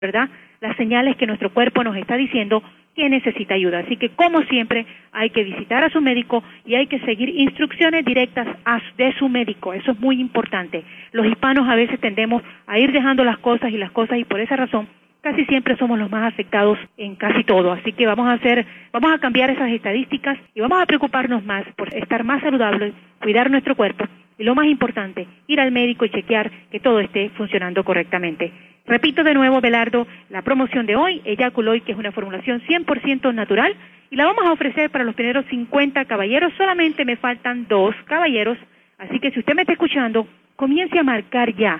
¿verdad? Las señales que nuestro cuerpo nos está diciendo que necesita ayuda. Así que, como siempre, hay que visitar a su médico y hay que seguir instrucciones directas de su médico. Eso es muy importante. Los hispanos a veces tendemos a ir dejando las cosas y por esa razón casi siempre somos los más afectados en casi todo. Así que vamos a cambiar esas estadísticas y vamos a preocuparnos más por estar más saludables, cuidar nuestro cuerpo y lo más importante, ir al médico y chequear que todo esté funcionando correctamente. Repito de nuevo, Belardo, la promoción de hoy, Eyaculoy, que es una formulación 100% natural, y la vamos a ofrecer para los primeros 50 caballeros. Solamente me faltan 2 caballeros, así que si usted me está escuchando, comience a marcar ya.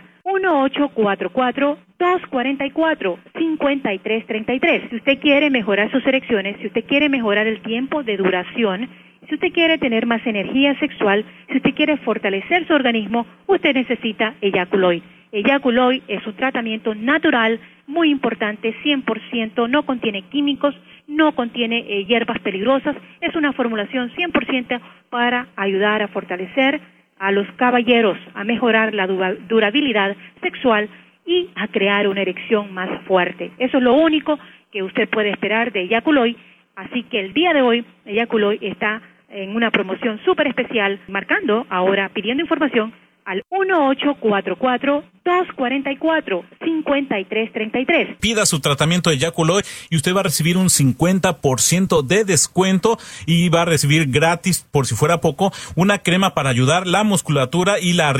1-844-244-5333. Si usted quiere mejorar sus erecciones, si usted quiere mejorar el tiempo de duración, si usted quiere tener más energía sexual, si usted quiere fortalecer su organismo, usted necesita Eyaculoy. Eyaculoy es un tratamiento natural, muy importante, 100%, no contiene químicos, no contiene hierbas peligrosas, es una formulación 100% para ayudar a fortalecer a los caballeros, a mejorar la durabilidad sexual y a crear una erección más fuerte. Eso es lo único que usted puede esperar de Eyaculoy. Así que el día de hoy, Eyaculoy está en una promoción súper especial, marcando ahora, pidiendo información al 1-844-244-5333. Pida su tratamiento de Eyaculoy y usted va a recibir un 50% de descuento y va a recibir gratis, por si fuera poco, una crema para ayudar la musculatura y la